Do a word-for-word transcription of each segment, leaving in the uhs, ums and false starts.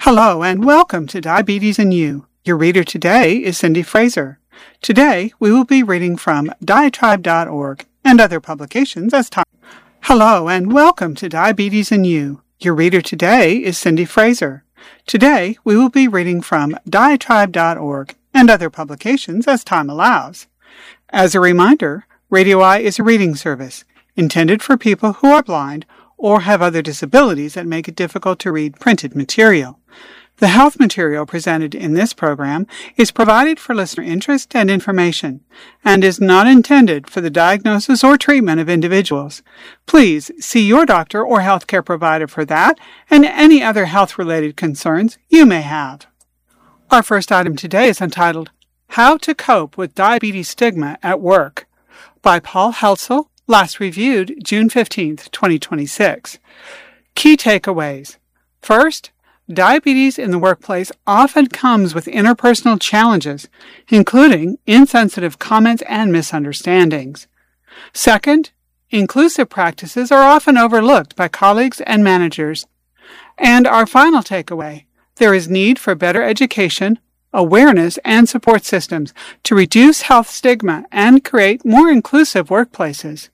Hello and welcome to Diabetes and You. Your reader today is Cindy Fraser. Today we will be reading from diatribe dot org and other publications as time. Hello and welcome to Diabetes and You. Your reader today is Cindy Fraser. Today we will be reading from diatribe dot org and other publications as time allows. As a reminder, Radio Eye is a reading service intended for people who are blind or have other disabilities that make it difficult to read printed material. The health material presented in this program is provided for listener interest and information and is not intended for the diagnosis or treatment of individuals. Please see your doctor or healthcare provider for that and any other health-related concerns you may have. Our first item today is entitled, How to Cope with Diabetes Stigma at Work, by Paul Heltzel, last reviewed June fifteenth, twenty twenty-six. Key takeaways. First, diabetes in the workplace often comes with interpersonal challenges, including insensitive comments and misunderstandings. Second, inclusive practices are often overlooked by colleagues and managers. And our final takeaway, there is need for better education, awareness, and support systems to reduce health stigma and create more inclusive workplaces.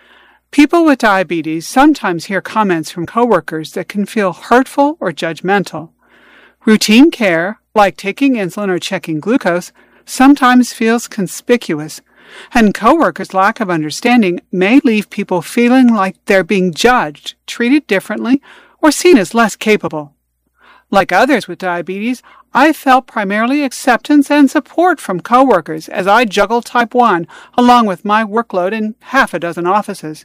People with diabetes sometimes hear comments from coworkers that can feel hurtful or judgmental. Routine care, like taking insulin or checking glucose, sometimes feels conspicuous, and coworkers' lack of understanding may leave people feeling like they're being judged, treated differently, or seen as less capable. Like others with diabetes, I felt primarily acceptance and support from coworkers as I juggled type one along with my workload in half a dozen offices.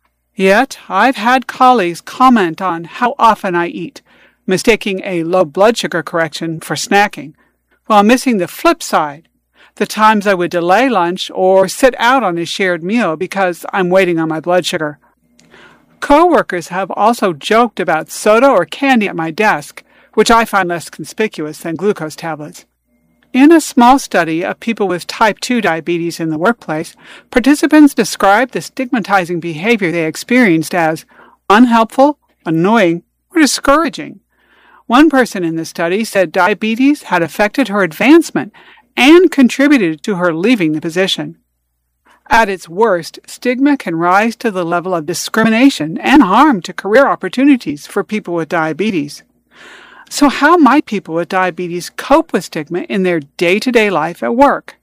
Yet, I've had colleagues comment on how often I eat, mistaking a low blood sugar correction for snacking, while missing the flip side, the times I would delay lunch or sit out on a shared meal because I'm waiting on my blood sugar. Coworkers have also joked about soda or candy at my desk, which I find less conspicuous than glucose tablets. In a small study of people with type two diabetes in the workplace, participants described the stigmatizing behavior they experienced as unhelpful, annoying, or discouraging. One person in the study said diabetes had affected her advancement and contributed to her leaving the position. At its worst, stigma can rise to the level of discrimination and harm to career opportunities for people with diabetes. So how might people with diabetes cope with stigma in their day-to-day life at work?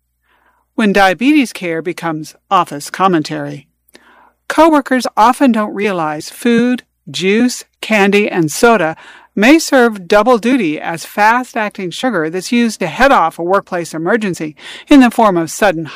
When diabetes care becomes office commentary, coworkers often don't realize food, juice, candy, and soda may serve double duty as fast-acting sugar that's used to head off a workplace emergency in the form of sudden